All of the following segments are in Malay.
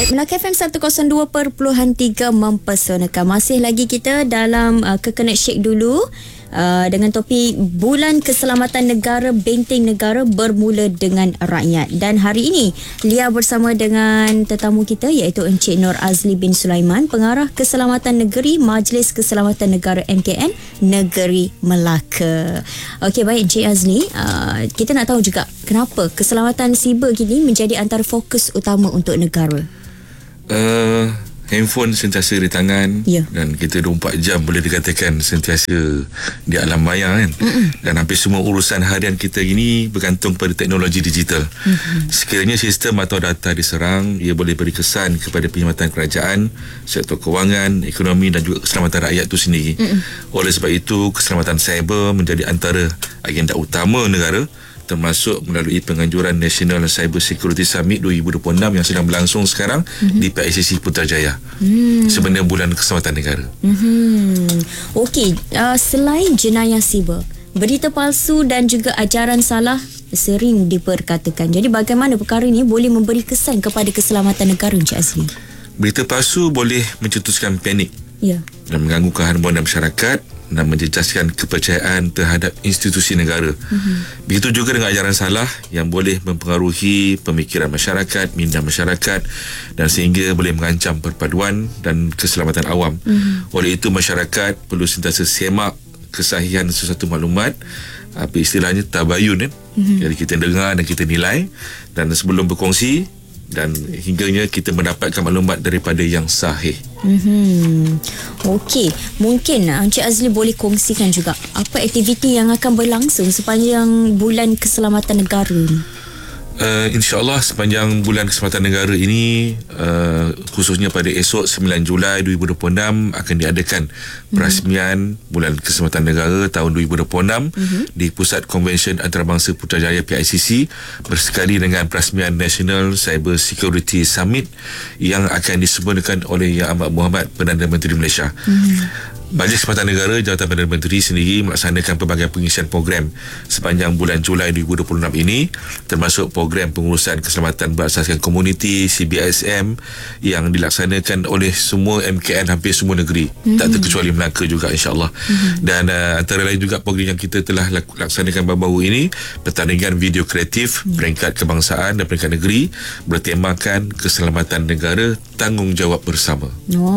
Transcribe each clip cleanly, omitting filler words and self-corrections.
Baik, Melaka FM 102.3 mempesonakan. Masih lagi kita dalam Kekenek Shake dulu dengan topik Bulan Keselamatan Negara, Benteng Negara bermula dengan rakyat. Dan hari ini Lia bersama dengan tetamu kita iaitu Encik Nur Azli bin Sulaiman, Pengarah Keselamatan Negeri Majlis Keselamatan Negara MKN Negeri Melaka. Okey, baik Encik Azli, kita nak tahu juga kenapa keselamatan siber kini menjadi antara fokus utama untuk negara. Handphone sentiasa di tangan, dan kita 24 jam boleh dikatakan sentiasa di alam maya kan. Dan hampir semua urusan harian kita ini bergantung pada teknologi digital. Sekiranya sistem atau data diserang, ia boleh beri kesan kepada perkhidmatan kerajaan, sektor kewangan, ekonomi dan juga keselamatan rakyat itu sendiri. Oleh sebab itu, keselamatan cyber menjadi antara agenda utama negara, termasuk melalui penganjuran National Cyber Security Summit 2026 yang sedang berlangsung sekarang di PICC Putrajaya sebenarnya Bulan Keselamatan Negara. Okey, selain jenayah siber, berita palsu dan juga ajaran salah sering diperkatakan. Jadi bagaimana perkara ini boleh memberi kesan kepada keselamatan negara, Encik Azli? Berita palsu boleh mencetuskan panik dan mengganggu keharmonian masyarakat dan menjejaskan kepercayaan terhadap institusi negara. Begitu juga dengan ajaran salah yang boleh mempengaruhi pemikiran masyarakat, minda masyarakat, dan sehingga boleh mengancam perpaduan dan keselamatan awam. Oleh itu, masyarakat perlu sentiasa semak kesahihan sesuatu maklumat, apa istilahnya tabayun kan. Jadi kita dengar dan kita nilai, dan sebelum berkongsi dan hingganya kita mendapatkan maklumat daripada yang sahih. Okey, mungkin Encik Azli boleh kongsikan juga apa aktiviti yang akan berlangsung sepanjang Bulan Keselamatan Negara ni? InsyaAllah sepanjang Bulan Keselamatan Negara ini, khususnya pada esok 9 Julai 2026 akan diadakan perasmian Bulan Keselamatan Negara tahun 2026 di Pusat Konvensyen Antarabangsa Putrajaya PICC bersekali dengan perasmian National Cyber Security Summit yang akan disempurnakan oleh Yang Amat Berhormat Perdana Menteri Malaysia. Majlis Keselamatan Negara Jawatan Perdana Menteri sendiri melaksanakan pelbagai pengisian program sepanjang bulan Julai 2026 ini, termasuk program pengurusan keselamatan berasaskan komuniti CBSM yang dilaksanakan oleh semua MKN hampir semua negeri, tak terkecuali Melaka juga insyaAllah. Dan antara lain juga program yang kita telah laksanakan baru-baru ini, pertandingan video kreatif peringkat kebangsaan dan peringkat negeri bertemakan keselamatan negara, tanggungjawab bersama.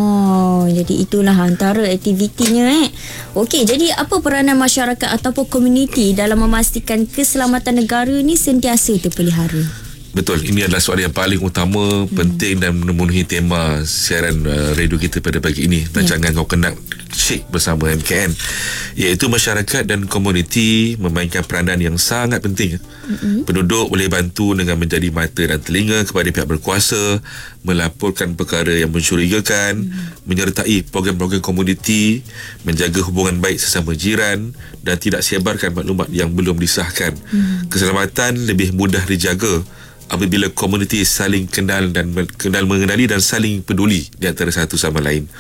Jadi itulah antara aktivitinya. Okey, jadi apa peranan masyarakat ataupun komuniti dalam memastikan keselamatan negara ni sentiasa terpelihara? Betul, ini adalah soalan yang paling utama, penting dan memenuhi tema siaran radio kita pada pagi ini, rancangan Kau Kena Shake bersama MKN, iaitu masyarakat dan komuniti memainkan peranan yang sangat penting. Penduduk boleh bantu dengan menjadi mata dan telinga kepada pihak berkuasa, melaporkan perkara yang mencurigakan, menyertai program-program komuniti, menjaga hubungan baik sesama jiran dan tidak sebarkan maklumat yang belum disahkan. Keselamatan lebih mudah dijaga apabila komuniti saling kenal mengenali dan saling peduli di antara satu sama lain.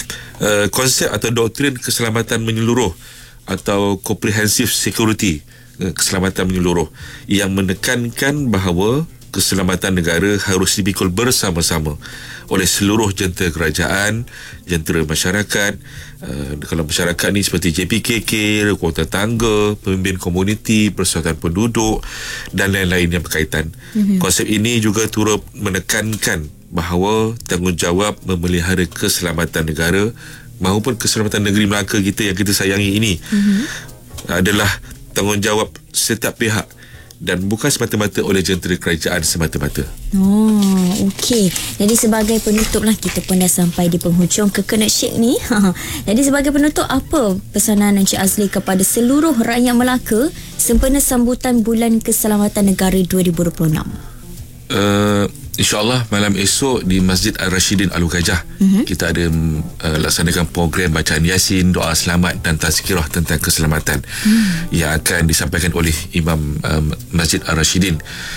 Konsep atau doktrin keselamatan menyeluruh atau comprehensive security, keselamatan menyeluruh, yang menekankan bahawa keselamatan negara harus dipikul bersama-sama oleh seluruh jentera kerajaan, jentera masyarakat. Kalau masyarakat ni seperti JPKK, kekuatan tangga, pemimpin komuniti, persatuan penduduk dan lain-lain yang berkaitan. Konsep ini juga turut menekankan bahawa tanggungjawab memelihara keselamatan negara maupun keselamatan negeri Melaka kita yang kita sayangi ini adalah tanggungjawab setiap pihak dan bukan semata-mata oleh jentera kerajaan semata-mata. Okey. Jadi sebagai penutup lah, kita pun dah sampai di penghujung Kekenek Shake ni. Jadi sebagai penutup, apa pesanan Encik Azli kepada seluruh rakyat Melaka sempena sambutan Bulan Keselamatan Negara 2026? InsyaAllah malam esok di Masjid Al-Rashidin Al-Gajah kita ada laksanakan program bacaan Yasin, doa selamat dan tazkirah tentang keselamatan yang akan disampaikan oleh Imam Masjid Al-Rashidin.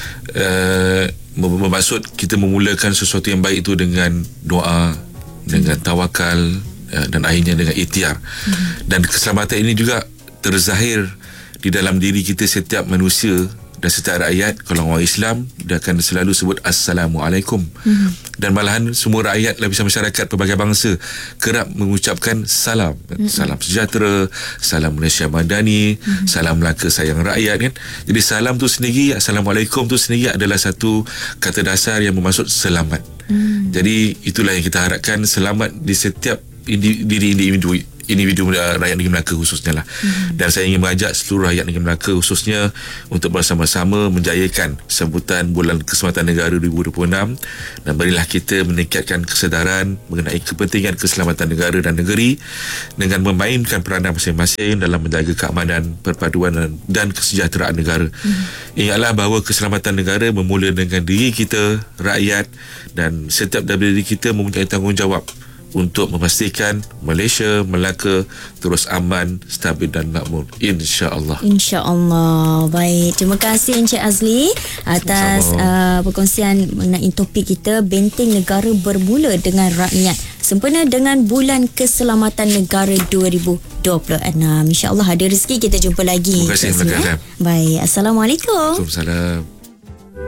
Bermaksud kita memulakan sesuatu yang baik itu dengan doa, dengan tawakal, dan akhirnya dengan ikhtiar. Dan keselamatan ini juga terzahir di dalam diri kita setiap manusia Dan setiap rakyat, kalau orang Islam, dia akan selalu sebut Assalamualaikum. Dan malahan semua rakyat, lapisan masyarakat pelbagai bangsa kerap mengucapkan salam. Salam sejahtera, salam Malaysia Madani, salam Melaka sayang rakyat kan. Jadi salam tu sendiri, Assalamualaikum tu sendiri adalah satu kata dasar yang bermaksud selamat. Jadi itulah yang kita harapkan, selamat di setiap individu rakyat negeri Melaka khususnya lah. Dan saya ingin mengajak seluruh rakyat negeri Melaka khususnya untuk bersama-sama menjayakan sambutan Bulan Keselamatan Negara 2026, dan marilah kita meningkatkan kesedaran mengenai kepentingan keselamatan negara dan negeri dengan memainkan peranan masing-masing dalam menjaga keamanan, perpaduan dan kesejahteraan negara. Ingatlah bahawa keselamatan negara bermula dengan diri kita, rakyat, dan setiap diri kita mempunyai tanggungjawab untuk memastikan Malaysia, Melaka terus aman, stabil dan makmur, insya-Allah. Insya-Allah. Baik, terima kasih Encik Azli atas perkongsian mengenai topik kita, benteng negara bermula dengan rakyat, sempena dengan Bulan Keselamatan Negara 2026. Insya-Allah ada rezeki kita jumpa lagi. Terima kasih. Baik, Assalamualaikum. Waalaikumsalam.